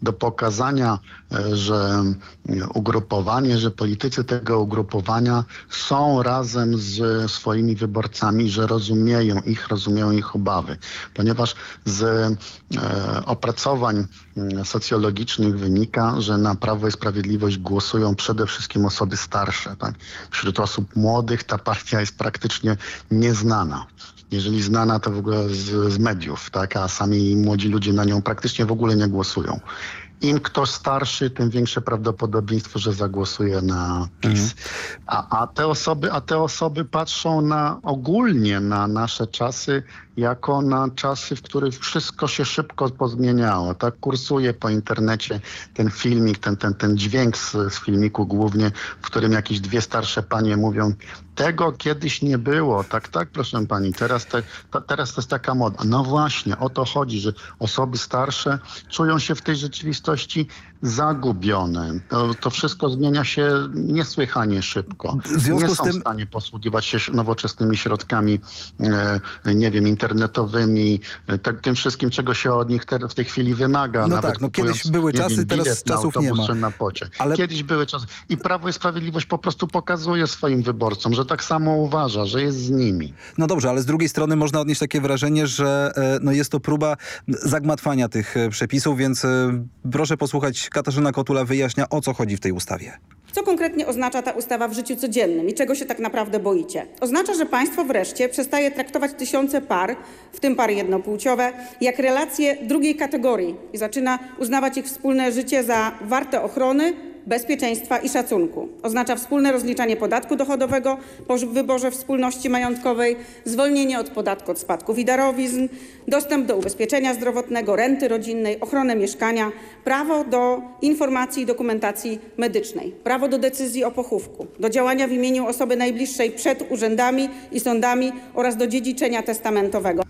do pokazania, że że politycy tego ugrupowania są razem z swoimi wyborcami, że rozumieją ich obawy. Ponieważ z opracowań socjologicznych wynika, że na Prawo i Sprawiedliwość głosują przede wszystkim osoby starsze. Tak? Wśród osób młodych ta partia jest praktycznie nieznana. Jeżeli znana, to w ogóle z mediów, tak? A sami młodzi ludzie na nią praktycznie w ogóle nie głosują. Im kto starszy, tym większe prawdopodobieństwo, że zagłosuje na PiS. A te osoby patrzą ogólnie na nasze czasy jako na czasy, w których wszystko się szybko pozmieniało. Tak kursuje po internecie ten filmik, ten dźwięk z filmiku głównie, w którym jakieś dwie starsze panie mówią: tego kiedyś nie było. Tak, proszę pani, teraz to jest taka moda. No właśnie, o to chodzi, że osoby starsze czują się w tej rzeczywistości zagubione. To wszystko zmienia się niesłychanie szybko. Nie są w stanie posługiwać się nowoczesnymi środkami, internetowymi, tym wszystkim, czego się od nich w tej chwili wymaga. No Nawet tak, kiedyś były czasy, teraz czasów nie ma. Na pocie. Ale... Kiedyś były czasy. I Prawo i Sprawiedliwość po prostu pokazuje swoim wyborcom, że tak samo uważa, że jest z nimi. No dobrze, ale z drugiej strony można odnieść takie wrażenie, że jest to próba zagmatwania tych przepisów, więc proszę posłuchać. Katarzyna Kotula wyjaśnia, o co chodzi w tej ustawie. Co konkretnie oznacza ta ustawa w życiu codziennym i czego się tak naprawdę boicie? Oznacza, że państwo wreszcie przestaje traktować tysiące par, w tym pary jednopłciowe, jak relacje drugiej kategorii i zaczyna uznawać ich wspólne życie za warte ochrony, bezpieczeństwa i szacunku. Oznacza wspólne rozliczanie podatku dochodowego po wyborze wspólności majątkowej, zwolnienie od podatku od spadków i darowizn, dostęp do ubezpieczenia zdrowotnego, renty rodzinnej, ochronę mieszkania, prawo do informacji i dokumentacji medycznej, prawo do decyzji o pochówku, do działania w imieniu osoby najbliższej przed urzędami i sądami oraz do dziedziczenia testamentowego.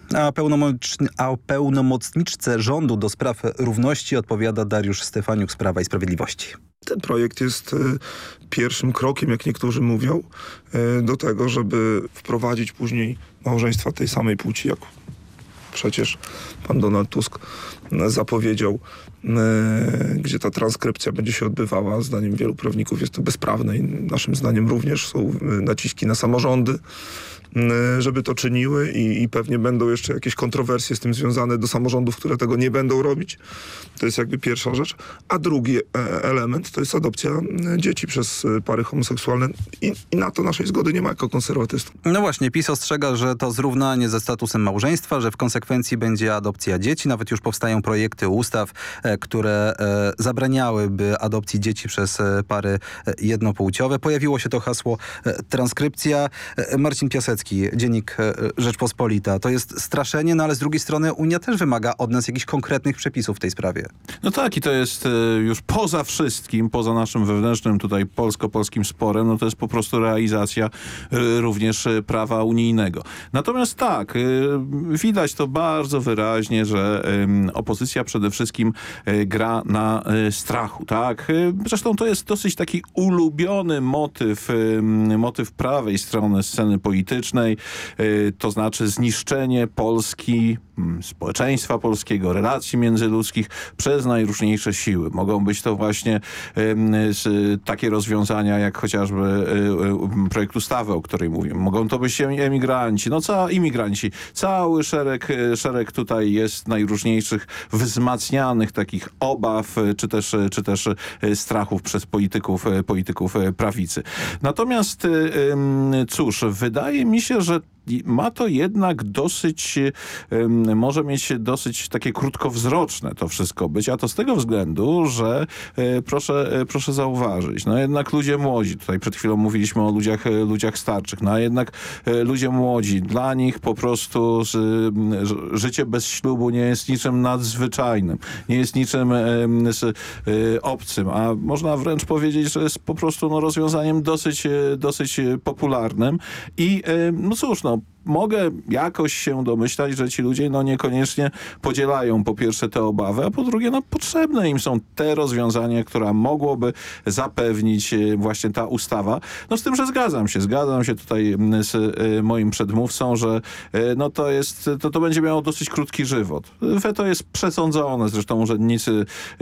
A pełnomocniczce rządu do spraw równości odpowiada Dariusz Stefaniuk z Prawa i Sprawiedliwości. Ten projekt jest pierwszym krokiem, jak niektórzy mówią, do tego, żeby wprowadzić później małżeństwa tej samej płci, jak przecież pan Donald Tusk zapowiedział, gdzie ta transkrypcja będzie się odbywała. Zdaniem wielu prawników jest to bezprawne i naszym zdaniem również są naciski na samorządy, żeby to czyniły i pewnie będą jeszcze jakieś kontrowersje z tym związane do samorządów, które tego nie będą robić. To jest jakby pierwsza rzecz. A drugi element to jest adopcja dzieci przez pary homoseksualne i na to naszej zgody nie ma jako konserwatystów. No właśnie, PiS ostrzega, że to zrównanie ze statusem małżeństwa, że w konsekwencji będzie adopcja dzieci. Nawet już powstają projekty ustaw, które zabraniałyby adopcji dzieci przez pary jednopłciowe. Pojawiło się to hasło transkrypcja. Marcin Piasecki, Dziennik Rzeczpospolita. To jest straszenie, no ale z drugiej strony Unia też wymaga od nas jakichś konkretnych przepisów w tej sprawie. No tak, i to jest już poza wszystkim, poza naszym wewnętrznym tutaj polsko-polskim sporem, no to jest po prostu realizacja również prawa unijnego. Natomiast tak, widać to bardzo wyraźnie, że opozycja przede wszystkim gra na strachu, tak? Zresztą to jest dosyć taki ulubiony motyw prawej strony sceny politycznej, to znaczy zniszczenie Polski, społeczeństwa polskiego, relacji międzyludzkich przez najróżniejsze siły. Mogą być to właśnie takie rozwiązania jak chociażby projekt ustawy, o której mówimy. Mogą to być emigranci, imigranci. Cały szereg tutaj jest najróżniejszych wzmacnianych takich obaw, czy też strachów przez polityków prawicy. Natomiast cóż, wydaje mi się, że ma to jednak może mieć dosyć takie krótkowzroczne to wszystko być, a to z tego względu, że proszę zauważyć, no jednak ludzie młodzi, tutaj przed chwilą mówiliśmy o ludziach starszych, no a jednak ludzie młodzi, dla nich po prostu życie bez ślubu nie jest niczym nadzwyczajnym, nie jest niczym obcym, a można wręcz powiedzieć, że jest po prostu rozwiązaniem dosyć popularnym i no cóż, mogę jakoś się domyślać, że ci ludzie niekoniecznie podzielają po pierwsze te obawy, a po drugie potrzebne im są te rozwiązania, która mogłoby zapewnić właśnie ta ustawa. No z tym, że zgadzam się tutaj z moim przedmówcą, że to będzie miało dosyć krótki żywot. Weto jest przesądzone, zresztą urzędnicy